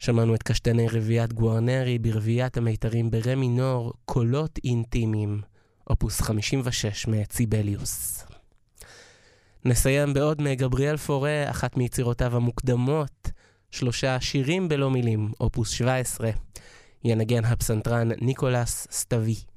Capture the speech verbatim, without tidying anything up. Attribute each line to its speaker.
Speaker 1: שמענו את קשטני רביעיית גוארנרי ברביעיית המיתרים ברם מינור, קולות אינטימיים, אופוס חמישים ושש מציבליוס. נסיים בעוד מגבריאל פורה, אחת מיצירותיו המוקדמות, שלושה שירים בלא מילים, אופוס שבע עשרה. ינגן הפסנתרן ניקולס סטווי.